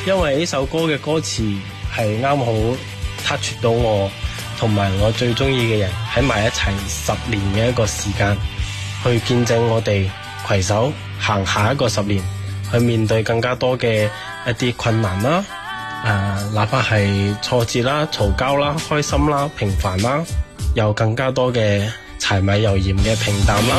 因為呢首歌嘅歌詞係啱好 touch 到我同埋我最中意嘅人喺埋一齊10年嘅一個時間，去見證我哋攜手行下一個10年，去面對更加多嘅一啲困難啦，哪怕係挫折啦、嘈交啦、開心啦、平凡啦，有更加多嘅柴米油鹽嘅平淡啦。